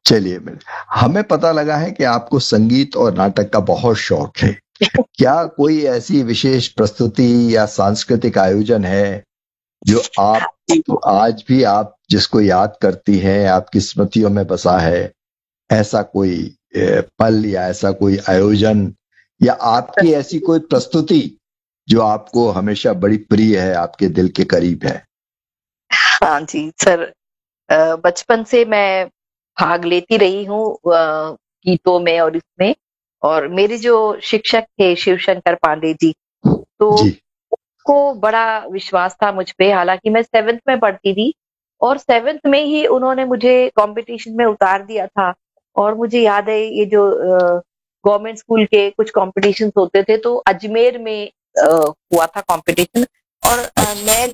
चलिए, हमें पता लगा है कि आपको संगीत और नाटक का बहुत शौक है। क्या कोई ऐसी विशेष प्रस्तुति या सांस्कृतिक आयोजन है जो आप आज भी आप जिसको याद करती हैं, आपकी स्मृतियों में बसा है? ऐसा कोई पल या ऐसा कोई आयोजन या आपकी ऐसी कोई प्रस्तुति जो आपको हमेशा बड़ी प्रिय है, आपके दिल के करीब है? हाँ जी सर, बचपन से मैं भाग लेती रही हूँ गीतों में और इसमें। और मेरे जो शिक्षक थे शिव शंकर पांडे जी, तो जी। को बड़ा विश्वास था मुझ पे। हालांकि मैं 7th में पढ़ती थी और 7th में ही उन्होंने मुझे कंपटीशन में उतार दिया था। और मुझे याद है ये जो गवर्नमेंट स्कूल के कुछ कॉम्पिटिशन होते थे, तो अजमेर में हुआ था कंपटीशन। और अच्छा। मैं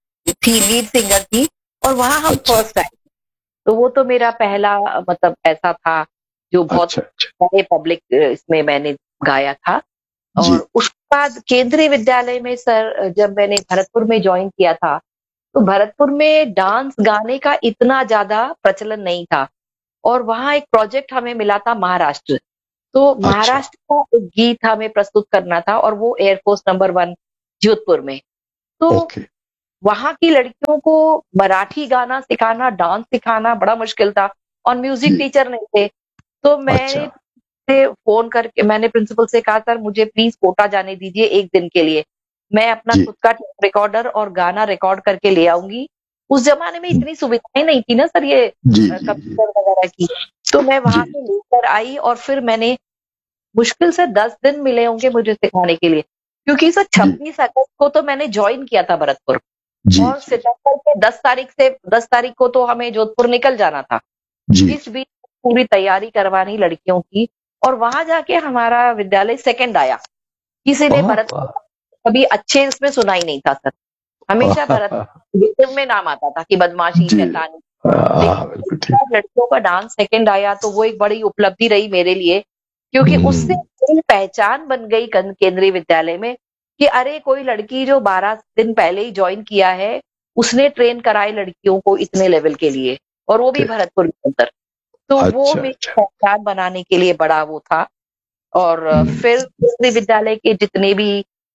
लीड सिंगर थी और वहां हम अच्छा। फर्स्ट आए। तो वो तो मेरा पहला मतलब ऐसा था जो बहुत अच्छा। अच्छा। बड़े पब्लिक इसमें मैंने गाया था। जी। और उसके बाद केंद्रीय विद्यालय में सर जब मैंने भरतपुर में ज्वाइन किया था, तो भरतपुर में डांस गाने का इतना ज्यादा प्रचलन नहीं था। और वहाँ एक प्रोजेक्ट हमें मिला था महाराष्ट्र। तो अच्छा। महाराष्ट्र का एक गीत हमें प्रस्तुत करना था और वो एयरफोर्स नंबर 1 जोधपुर में। तो ओके। वहां की लड़कियों को मराठी गाना सिखाना, डांस सिखाना बड़ा मुश्किल था। और म्यूजिक जी। टीचर नहीं थे। तो अच्छा। मैंने से फोन करके मैंने प्रिंसिपल से कहा, सर मुझे प्लीज कोटा जाने दीजिए एक दिन के लिए। मैं अपना जी। खुद का टेप रिकॉर्डर और गाना रिकॉर्ड करके ले आऊंगी। उस जमाने में इतनी सुविधाएं नहीं थी ना सर, ये जी। जी। जी। कंप्यूटर वगैरह की। तो मैं जी। वहां से लेकर आई और फिर मैंने मुश्किल से 10 दिन मिले होंगे मुझे सिखाने के लिए। क्योंकि सर जी। 26 अगस्त को तो मैंने ज्वाइन किया था भरतपुर। जी। और सितंबर के 10 तारीख को तो हमें जोधपुर निकल जाना था। जी। इस बीच पूरी तैयारी करवानी लड़कियों की। और वहां जाके हमारा विद्यालय सेकंड आया। किसी ने वाह भरतपुर वाह। कभी अच्छे इसमें सुना ही नहीं था सर। हमेशा भरतपुर नेगेटिव में नाम आता था कि बदमाशी जी। शैतानी। लेकिन बिल्कुल इस ठीक। बार लड़कियों का डांस सेकंड आया तो वो एक बड़ी उपलब्धि रही मेरे लिए। क्योंकि उससे हम्म। मेरी पहचान बन गई केंद्रीय विद्यालय में कि अरे कोई लड़की जो 12 दिन पहले ही ज्वाइन किया है, उसने ट्रेन कराए लड़कियों को इतने लेवल के लिए, और वो भी भरतपुर के अंदर। तो वो अच्छा। मेरी अच्छा। पहचान बनाने के लिए बड़ा वो था। और हम्म। फिर केंद्रीय विद्यालय के जितने भी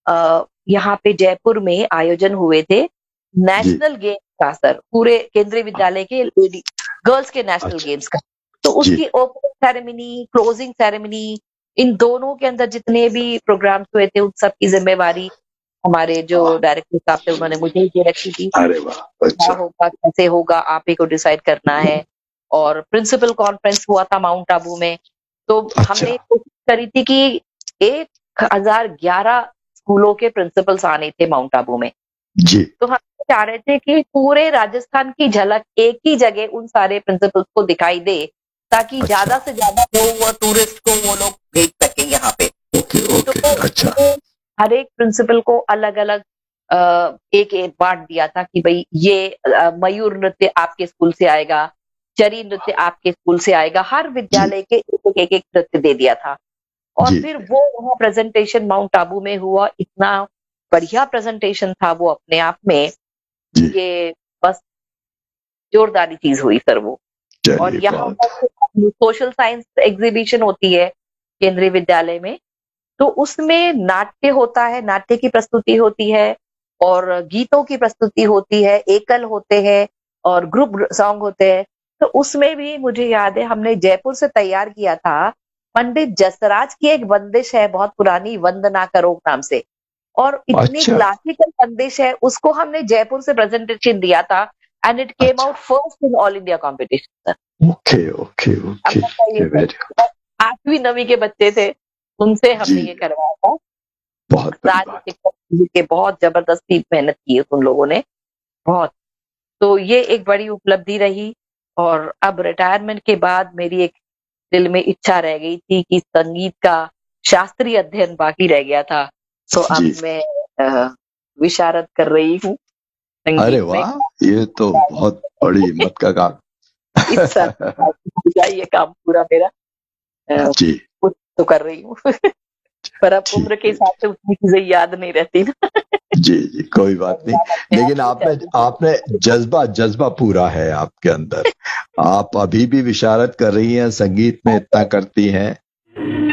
यहाँ पे जयपुर में आयोजन हुए थे, जी। नेशनल गेम्स का सर, पूरे केंद्रीय विद्यालय के लेडी गर्ल्स के नेशनल अच्छा। गेम्स का, तो जी। उसकी ओपनिंग सेरेमनी, क्लोजिंग सेरेमनी, इन दोनों के अंदर जितने भी प्रोग्राम्स हुए थे उन सब की जिम्मेवारी हमारे जो वाह। डायरेक्टर साहब थे उन्होंने मुझे ही दे रखी थी। अरे वाह। क्या अच्छा। होगा कैसे होगा आप ही को डिसाइड करना है। और प्रिंसिपल कॉन्फ्रेंस हुआ था माउंट आबू में। तो अच्छा। हमने कोशिश करी थी कि 1011 स्कूलों के प्रिंसिपल्स आने थे माउंट आबू में। जी। तो हम चाह रहे थे कि पूरे राजस्थान की झलक एक ही जगह उन सारे प्रिंसिपल्स को दिखाई दे, ताकि अच्छा। ज्यादा से ज्यादा लोग और टूरिस्ट को वो लोग भेज सके यहाँ पे। ओके तो ओके। अच्छा। हमने हर एक प्रिंसिपल को अलग अलग एक एक बांट दिया था कि भाई ये मयूर नृत्य आपके स्कूल से आएगा, चरी नृत्य आपके स्कूल से आएगा। हर जी। विद्यालय के एक नृत्य दे दिया था। और जी। फिर वो वहाँ प्रेजेंटेशन माउंट आबू में हुआ। इतना बढ़िया प्रेजेंटेशन था वो अपने आप में जी। कि बस जोरदारी चीज हुई सर वो। और चलिए यहाँ बहुत। पर सोशल साइंस एग्जीबिशन होती है केंद्रीय विद्यालय में। तो उसमें नाट्य होता है, नाट्य की प्रस्तुति होती है और गीतों की प्रस्तुति होती है, एकल होते हैं और ग्रुप सॉन्ग होते हैं। तो उसमें भी मुझे याद है हमने जयपुर से तैयार किया था। पंडित जसराज की एक बंदिश है बहुत पुरानी, वंदना करो नाम से। और इतनी अच्छा। क्लासिकल बंदिश है, उसको हमने जयपुर से प्रेजेंटेशन दिया था। एंड इट केम अच्छा। Out first in all India competition. Okay okay अब ओके। बताइए सर, वेरी। 8वीं 9वीं के बच्चे थे, उनसे जी। हमने ये करवाया था। बहुत बड़ी सारे बात। शिक्षक मिलके बहुत जबरदस्ती मेहनत की है उन लोगों ने, बहुत। तो ये एक बड़ी उपलब्धि रही। और अब रिटायरमेंट के बाद मेरी एक दिल में इच्छा रह गई थी कि संगीत का शास्त्रीय अध्ययन बाकी रह गया था। तो अब जी। मैं विशारद कर रही हूँ अरे संगीत में। वाह, ये तो बहुत बड़ी हिम्मत का काम। इस साल हो जाए ये काम पूरा मेरा। अ, जी। कुछ तो कर रही हूँ। पर अब ठीक उम्र के है। हिसाब से उतनी चीजें याद नहीं रहती ना। जी जी, कोई बात नहीं। अपने आप लेकिन में आपने चलती आपने जज्बा जज्बा पूरा है आपके अंदर। आप अभी भी विशारद कर रही हैं, संगीत में इतना करती हैं।